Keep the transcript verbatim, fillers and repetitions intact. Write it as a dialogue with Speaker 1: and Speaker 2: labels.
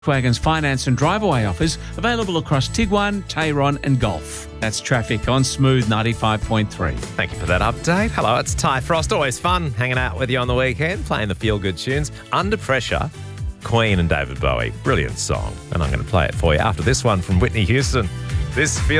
Speaker 1: Volkswagen's finance and drive-away offers available across Tiguan, Tayron and Golf. That's traffic on Smooth ninety-five point three.
Speaker 2: Thank you for that update. Hello, it's Ty Frost. Always fun hanging out with you on the weekend, playing the feel-good tunes. Under Pressure, Queen and David Bowie. Brilliant song. And I'm going to play it for you after this one from Whitney Houston. This feels